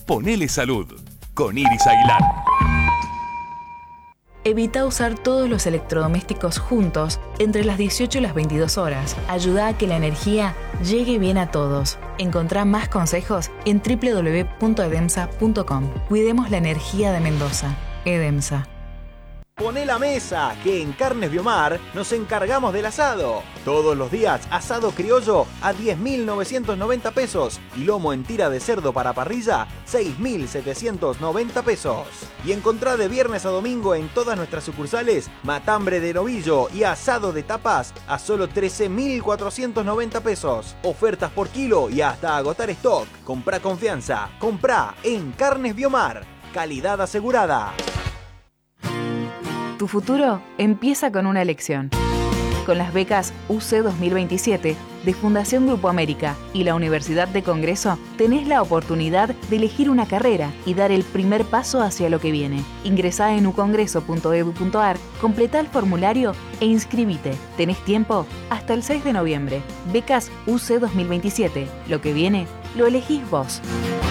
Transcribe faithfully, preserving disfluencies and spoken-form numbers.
Ponele salud con Iris Aguilar. Evita usar todos los electrodomésticos juntos entre las dieciocho y las veintidós horas. Ayuda a que la energía llegue bien a todos. Encontrá más consejos en doble u doble u doble u punto edemsa punto com. Cuidemos la energía de Mendoza. EDEMSA. Poné la mesa, que en Carnes Biomar nos encargamos del asado. Todos los días, asado criollo a diez mil novecientos noventa pesos y lomo en tira de cerdo para parrilla, seis mil setecientos noventa pesos. Y encontrá de viernes a domingo en todas nuestras sucursales matambre de novillo y asado de tapas a solo trece mil cuatrocientos noventa pesos. Ofertas por kilo y hasta agotar stock. Comprá confianza, comprá en Carnes Biomar. Calidad asegurada. Tu futuro empieza con una elección. Con las becas U C dos mil veintisiete de Fundación Grupo América y la Universidad de Congreso, tenés la oportunidad de elegir una carrera y dar el primer paso hacia lo que viene. Ingresá en u congreso punto e d u punto a r, completá el formulario e inscribite. Tenés tiempo hasta el seis de noviembre. Becas U C dos mil veintisiete. Lo que viene, lo elegís vos.